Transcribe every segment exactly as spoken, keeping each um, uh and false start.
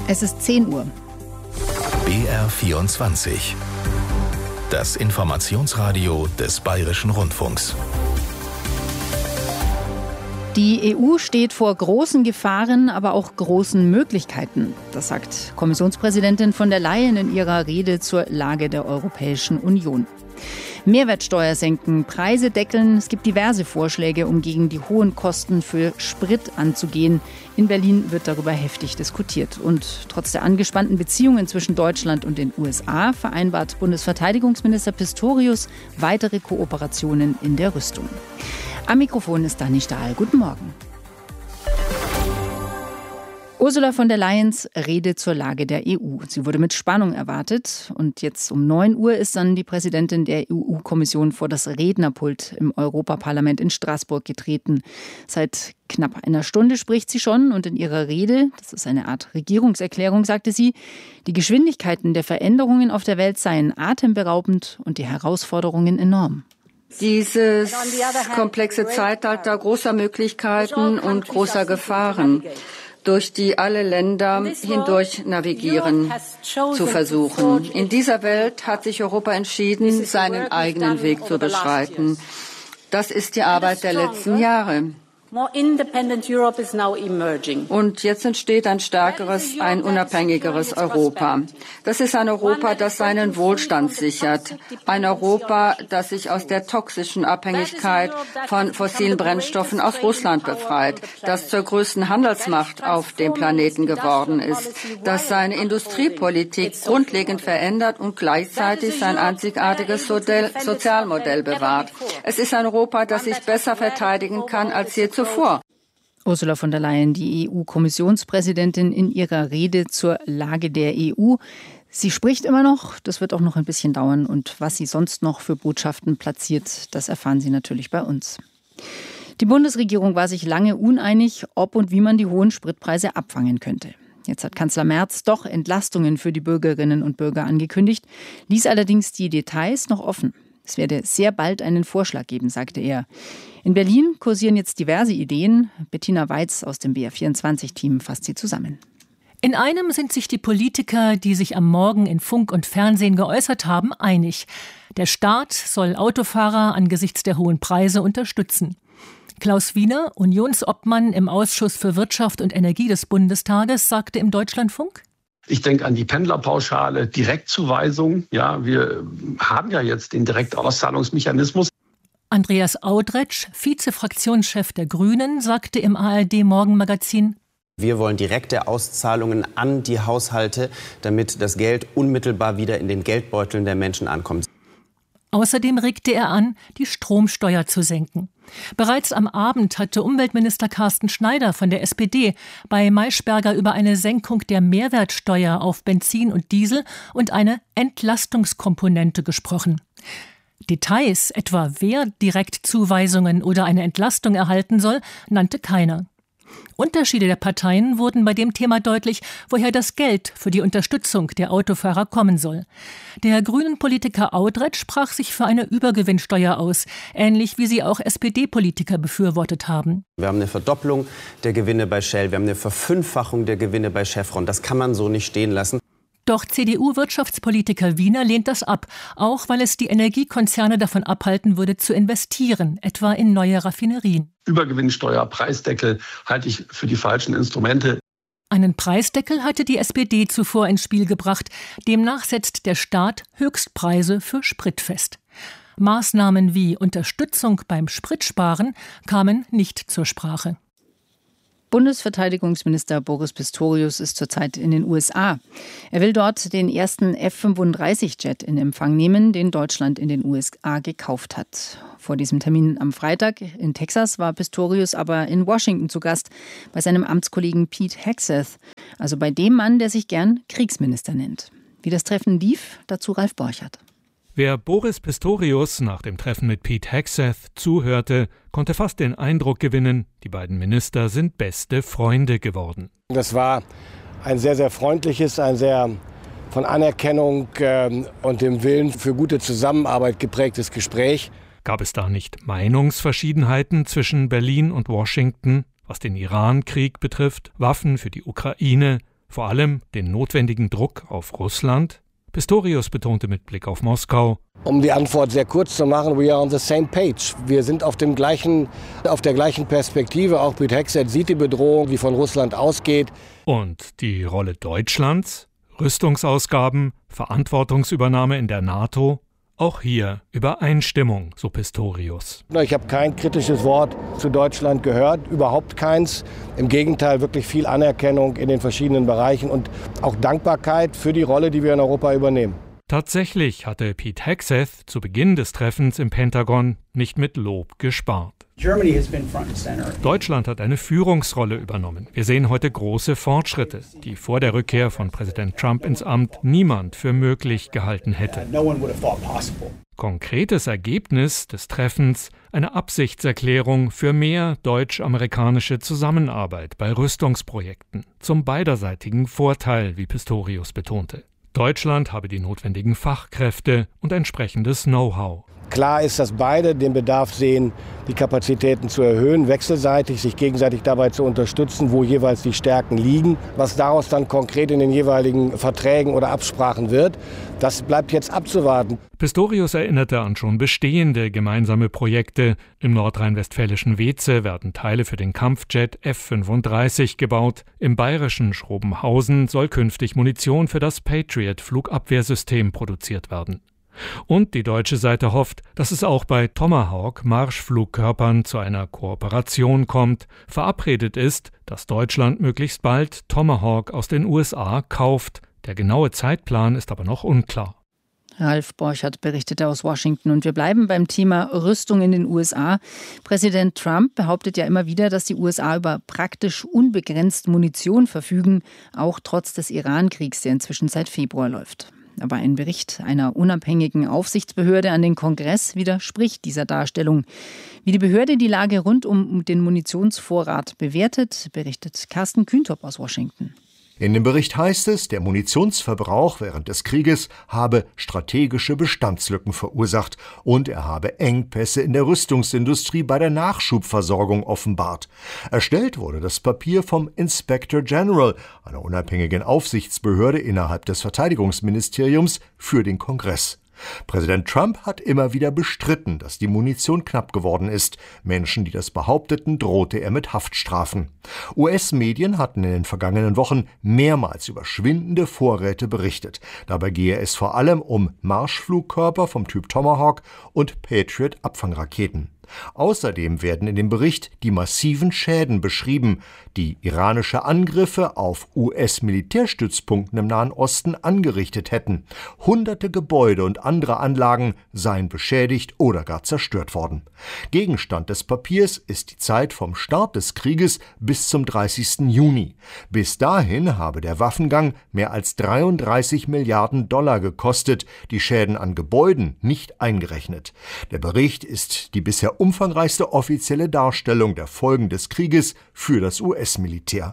Es ist zehn Uhr. B R vierundzwanzig. Das Informationsradio des Bayerischen Rundfunks. Die E U steht vor großen Gefahren, aber auch großen Möglichkeiten. Das sagt Kommissionspräsidentin von der Leyen in ihrer Rede zur Lage der Europäischen Union. Mehrwertsteuer senken, Preise deckeln. Es gibt diverse Vorschläge, um gegen die hohen Kosten für Sprit anzugehen. In Berlin wird darüber heftig diskutiert. Und trotz der angespannten Beziehungen zwischen Deutschland und den U S A vereinbart Bundesverteidigungsminister Pistorius weitere Kooperationen in der Rüstung. Am Mikrofon ist Dani Stahl. Guten Morgen. Ursula von der Leyens Rede zur Lage der E U. Sie wurde mit Spannung erwartet. Und jetzt um neun Uhr ist dann die Präsidentin der E U-Kommission vor das Rednerpult im Europaparlament in Straßburg getreten. Seit knapp einer Stunde spricht sie schon und in ihrer Rede, das ist eine Art Regierungserklärung, sagte sie, die Geschwindigkeiten der Veränderungen auf der Welt seien atemberaubend und die Herausforderungen enorm. Dieses komplexe Zeitalter großer Möglichkeiten und großer Gefahren, durch die alle Länder hindurch navigieren zu versuchen. In dieser Welt hat sich Europa entschieden, seinen eigenen Weg zu beschreiten. Das ist die Arbeit der letzten Jahre. Und jetzt entsteht ein stärkeres, ein unabhängigeres Europa. Das ist ein Europa, das seinen Wohlstand sichert. Ein Europa, das sich aus der toxischen Abhängigkeit von fossilen Brennstoffen aus Russland befreit, das zur größten Handelsmacht auf dem Planeten geworden ist, das seine Industriepolitik grundlegend verändert und gleichzeitig sein einzigartiges Sozialmodell bewahrt. Es ist ein Europa, das sich besser verteidigen kann als je zuvor. Ursula von der Leyen, die E U-Kommissionspräsidentin, in ihrer Rede zur Lage der E U. Sie spricht immer noch, das wird auch noch ein bisschen dauern. Und was sie sonst noch für Botschaften platziert, das erfahren Sie natürlich bei uns. Die Bundesregierung war sich lange uneinig, ob und wie man die hohen Spritpreise abfangen könnte. Jetzt hat Kanzler Merz doch Entlastungen für die Bürgerinnen und Bürger angekündigt, ließ allerdings die Details noch offen. Es werde sehr bald einen Vorschlag geben, sagte er. In Berlin kursieren jetzt diverse Ideen. Bettina Weiz aus dem B R vierundzwanzig-Team fasst sie zusammen. In einem sind sich die Politiker, die sich am Morgen in Funk und Fernsehen geäußert haben, einig. Der Staat soll Autofahrer angesichts der hohen Preise unterstützen. Klaus Wiener, Unionsobmann im Ausschuss für Wirtschaft und Energie des Bundestages, sagte im Deutschlandfunk: Ich denke an die Pendlerpauschale, Direktzuweisung. Ja, wir haben ja jetzt den Direktauszahlungsmechanismus. Andreas Audretsch, Vizefraktionschef der Grünen, sagte im A R D-Morgenmagazin: Wir wollen direkte Auszahlungen an die Haushalte, damit das Geld unmittelbar wieder in den Geldbeuteln der Menschen ankommt. Außerdem regte er an, die Stromsteuer zu senken. Bereits am Abend hatte Umweltminister Carsten Schneider von der S P D bei Maischberger über eine Senkung der Mehrwertsteuer auf Benzin und Diesel und eine Entlastungskomponente gesprochen. Details, etwa wer Direktzuweisungen oder eine Entlastung erhalten soll, nannte keiner. Unterschiede der Parteien wurden bei dem Thema deutlich, woher das Geld für die Unterstützung der Autofahrer kommen soll. Der Grünen-Politiker Audretsch sprach sich für eine Übergewinnsteuer aus, ähnlich wie sie auch S P D-Politiker befürwortet haben. Wir haben eine Verdopplung der Gewinne bei Shell, wir haben eine Verfünffachung der Gewinne bei Chevron. Das kann man so nicht stehen lassen. Doch C D U-Wirtschaftspolitiker Wiener lehnt das ab, auch weil es die Energiekonzerne davon abhalten würde, zu investieren, etwa in neue Raffinerien. Übergewinnsteuer, Preisdeckel halte ich für die falschen Instrumente. Einen Preisdeckel hatte die S P D zuvor ins Spiel gebracht. Demnach setzt der Staat Höchstpreise für Sprit fest. Maßnahmen wie Unterstützung beim Spritsparen kamen nicht zur Sprache. Bundesverteidigungsminister Boris Pistorius ist zurzeit in den U S A. Er will dort den ersten F fünfunddreißig-Jet in Empfang nehmen, den Deutschland in den U S A gekauft hat. Vor diesem Termin am Freitag in Texas war Pistorius aber in Washington zu Gast bei seinem Amtskollegen Pete Hegseth, also bei dem Mann, der sich gern Kriegsminister nennt. Wie das Treffen lief, dazu Ralf Borchert. Wer Boris Pistorius nach dem Treffen mit Pete Hegseth zuhörte, konnte fast den Eindruck gewinnen, die beiden Minister sind beste Freunde geworden. Das war ein sehr, sehr freundliches, ein sehr von Anerkennung äh, und dem Willen für gute Zusammenarbeit geprägtes Gespräch. Gab es da nicht Meinungsverschiedenheiten zwischen Berlin und Washington, was den Irankrieg betrifft, Waffen für die Ukraine, Vor allem den notwendigen Druck auf Russland? Pistorius betonte mit Blick auf Moskau: Um die Antwort sehr kurz zu machen, we are on the same page. Wir sind auf, dem gleichen, auf der gleichen Perspektive. Auch Pete Hegseth sieht die Bedrohung, die von Russland ausgeht. Und die Rolle Deutschlands? Rüstungsausgaben, Verantwortungsübernahme in der NATO? Auch hier Übereinstimmung, so Pistorius. Ich habe kein kritisches Wort zu Deutschland gehört, überhaupt keins. Im Gegenteil, wirklich viel Anerkennung in den verschiedenen Bereichen und auch Dankbarkeit für die Rolle, die wir in Europa übernehmen. Tatsächlich hatte Pete Hegseth zu Beginn des Treffens im Pentagon nicht mit Lob gespart. Deutschland hat eine Führungsrolle übernommen. Wir sehen heute große Fortschritte, die vor der Rückkehr von Präsident Trump ins Amt niemand für möglich gehalten hätte. Konkretes Ergebnis des Treffens: eine Absichtserklärung für mehr deutsch-amerikanische Zusammenarbeit bei Rüstungsprojekten, zum beiderseitigen Vorteil, wie Pistorius betonte. Deutschland habe die notwendigen Fachkräfte und entsprechendes Know-how. Klar ist, dass beide den Bedarf sehen, die Kapazitäten zu erhöhen, wechselseitig, sich gegenseitig dabei zu unterstützen, wo jeweils die Stärken liegen. Was daraus dann konkret in den jeweiligen Verträgen oder Absprachen wird, das bleibt jetzt abzuwarten. Pistorius erinnerte an schon bestehende gemeinsame Projekte. Im nordrhein-westfälischen Weeze werden Teile für den Kampfjet F fünfunddreißig gebaut. Im bayerischen Schrobenhausen soll künftig Munition für das Patriot-Flugabwehrsystem produziert werden. Und die deutsche Seite hofft, dass es auch bei Tomahawk-Marschflugkörpern zu einer Kooperation kommt. Verabredet ist, dass Deutschland möglichst bald Tomahawk aus den U S A kauft. Der genaue Zeitplan ist aber noch unklar. Ralf Borchert berichtete aus Washington. Und wir bleiben beim Thema Rüstung in den U S A. Präsident Trump behauptet ja immer wieder, dass die U S A über praktisch unbegrenzt Munition verfügen, auch trotz des Iran-Kriegs, der inzwischen seit Februar läuft. Aber ein Bericht einer unabhängigen Aufsichtsbehörde an den Kongress widerspricht dieser Darstellung. Wie die Behörde die Lage rund um den Munitionsvorrat bewertet, berichtet Carsten Kühntop aus Washington. In dem Bericht heißt es, der Munitionsverbrauch während des Krieges habe strategische Bestandslücken verursacht und er habe Engpässe in der Rüstungsindustrie bei der Nachschubversorgung offenbart. Erstellt wurde das Papier vom Inspector General, einer unabhängigen Aufsichtsbehörde innerhalb des Verteidigungsministeriums, für den Kongress. Präsident Trump hat immer wieder bestritten, dass die Munition knapp geworden ist. Menschen, die das behaupteten, drohte er mit Haftstrafen. U S-Medien hatten in den vergangenen Wochen mehrmals über schwindende Vorräte berichtet. Dabei gehe es vor allem um Marschflugkörper vom Typ Tomahawk und Patriot-Abfangraketen. Außerdem werden in dem Bericht die massiven Schäden beschrieben, die iranische Angriffe auf U S-Militärstützpunkten im Nahen Osten angerichtet hätten. Hunderte Gebäude und andere Anlagen seien beschädigt oder gar zerstört worden. Gegenstand des Papiers ist die Zeit vom Start des Krieges bis zum dreißigsten Juni. Bis dahin habe der Waffengang mehr als dreiunddreißig Milliarden Dollar gekostet, die Schäden an Gebäuden nicht eingerechnet. Der Bericht ist die bisher umfangreichste offizielle Darstellung der Folgen des Krieges für das U S-Militär.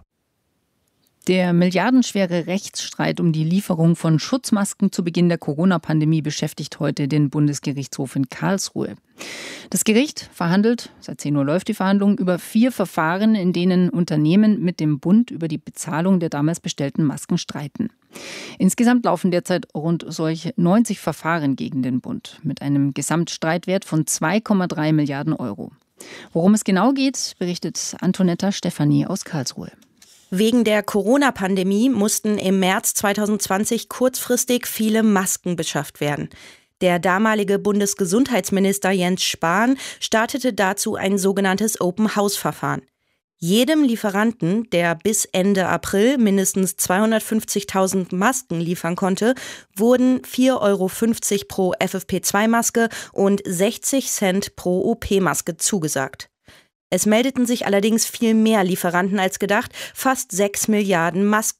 Der milliardenschwere Rechtsstreit um die Lieferung von Schutzmasken zu Beginn der Corona-Pandemie beschäftigt heute den Bundesgerichtshof in Karlsruhe. Das Gericht verhandelt, seit zehn Uhr läuft die Verhandlung, über vier Verfahren, in denen Unternehmen mit dem Bund über die Bezahlung der damals bestellten Masken streiten. Insgesamt laufen derzeit rund solche neunzig Verfahren gegen den Bund mit einem Gesamtstreitwert von zwei Komma drei Milliarden Euro. Worum es genau geht, berichtet Antonetta Stefanie aus Karlsruhe. Wegen der Corona-Pandemie mussten im März zweitausendzwanzig kurzfristig viele Masken beschafft werden. Der damalige Bundesgesundheitsminister Jens Spahn startete dazu ein sogenanntes Open-House-Verfahren. Jedem Lieferanten, der bis Ende April mindestens zweihundertfünfzigtausend Masken liefern konnte, wurden vier Euro fünfzig pro F F P zwei Maske und sechzig Cent pro O P-Maske zugesagt. Es meldeten sich allerdings viel mehr Lieferanten als gedacht, fast sechs Milliarden Masken